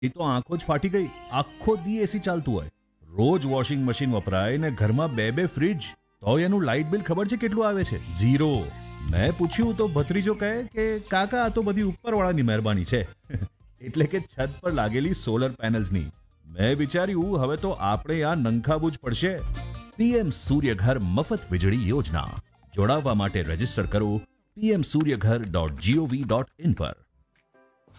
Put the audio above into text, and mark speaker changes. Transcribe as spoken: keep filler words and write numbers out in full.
Speaker 1: એ તો આંખો જ ફાટી ગઈ. આખો દી એસી ચાલતું હોય, રોજ વોશિંગ મશીન વપરાય ને ઘરમાં બે બે ફ્રીજ, તોય એનું લાઇટ બિલ ખબર છે કેટલું આવે છે? ઝીરો. મેં પૂછ્યું તો ભત્રીજો કહે કે કાકા આ તો બધી ઉપરવાળાની મહેરબાની છે. એટલે કે છત પર લાગેલી સોલર પેનલ્સની. મેં વિચાર્યું હવે તો આપણે આ નંખાવું જ પડશે. પીએમ સૂર્યઘર મફત વીજળી યોજના. જોડાવા માટે રજીસ્ટર કરો PM Suryaghar dot GOV dot in પર.